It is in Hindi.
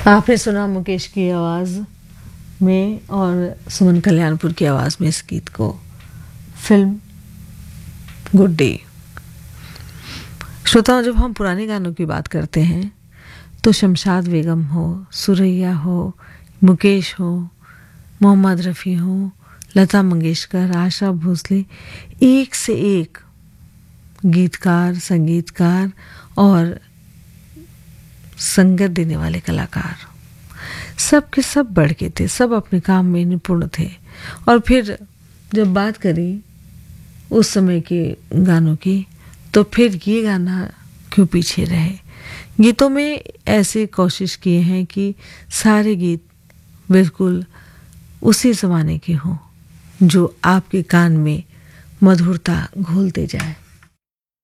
आपने सुना मुकेश की आवाज़ में और सुमन कल्याणपुर की आवाज़ में इस गीत को। Film good day. श्रोताओं, जब हम पुराने गानों की बात करते हैं तो शमशाद बेगम हो, सुरैया हो, मुकेश हो, मोहम्मद रफ़ी हो, लता मंगेशकर, आशा भोसले, एक से एक गीतकार, संगीतकार और संगत देने वाले कलाकार, सब के सब बढ़ के थे, सब अपने काम में निपुण थे। और फिर जब बात करी उस समय के गानों की, तो फिर ये गाना क्यों पीछे रहे। गीतों में ऐसे कोशिश किए हैं कि सारे गीत बिल्कुल उसी ज़माने के हों जो आपके कान में मधुरता घोलते जाए।